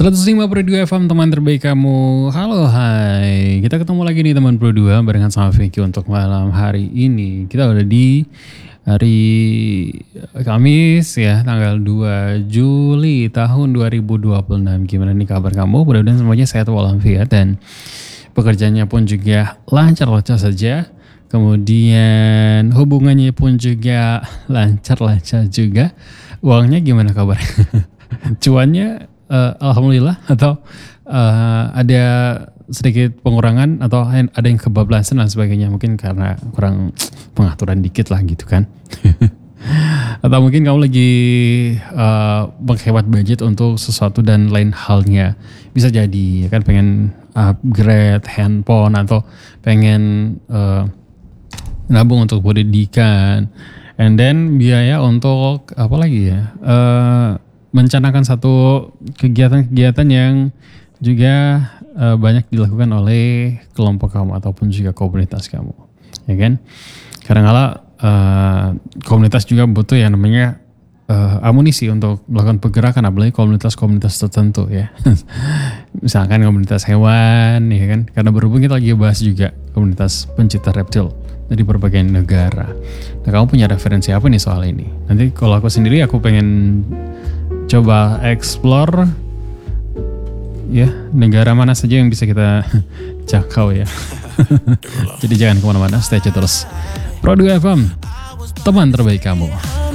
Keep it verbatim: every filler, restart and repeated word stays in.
seratus lima koma dua F M teman terbaik kamu. Halo, hai. Kita ketemu lagi nih teman Pro dua barengan sama Vicky untuk malam hari ini. Kita udah di hari Kamis ya, tanggal dua Juli tahun dua ribu dua puluh enam. Gimana nih kabar kamu? Mudah-mudahan semuanya sehat walafiat dan pekerjaannya pun juga lancar-lancar saja. Kemudian hubungannya pun juga lancar-lancar juga. Uangnya gimana kabar? Cuannya Uh, alhamdulillah atau uh, ada sedikit pengurangan atau ada yang kebablasan dan sebagainya, mungkin karena kurang pengaturan dikit lah gitu kan. Atau mungkin kamu lagi uh, menghemat budget untuk sesuatu dan lain halnya, bisa jadi ya kan, pengen upgrade handphone atau pengen uh, nabung untuk pendidikan, and then biaya untuk apa lagi ya, uh, mencanakan satu kegiatan-kegiatan yang juga uh, banyak dilakukan oleh kelompok kamu ataupun juga komunitas kamu, ya kan? Kadang-kala uh, komunitas juga butuh yang namanya uh, amunisi untuk melakukan pergerakan, apalagi komunitas-komunitas tertentu ya. Misalkan komunitas hewan, ya kan? Karena berhubung kita lagi bahas juga komunitas pencinta reptil dari berbagai negara. Nah, kamu punya referensi apa nih soal ini? Nanti kalau aku sendiri, aku pengen coba explore ya negara mana saja yang bisa kita jangkau ya. Jadi jangan kemana-mana, stay tune terus. Pro dua F M, teman terbaik kamu.